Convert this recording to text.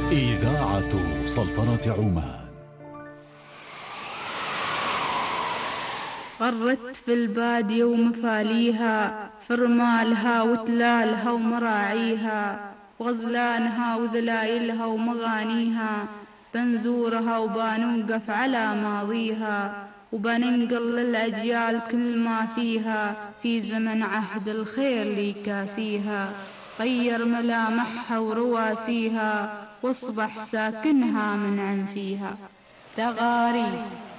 إذاعة سلطنة عمان. غرت في البادية ومفاليها، في رمالها وتلالها ومراعيها، وغزلانها وذلايلها ومغانيها، بنزورها وبنوقف على ماضيها، وبننقل للأجيال كل ما فيها، في زمن عهد الخير لي كاسيها، غير ملامحها ورواسيها، واصبح ساكنها منعم فيها. تغاريد